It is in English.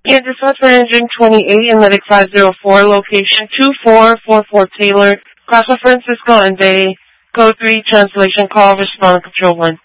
Yeah, dispatch for engine 28 in Medic 504, location 2444 Taylor, Cross of Francisco and Day, code 3, translation call, respond control 1.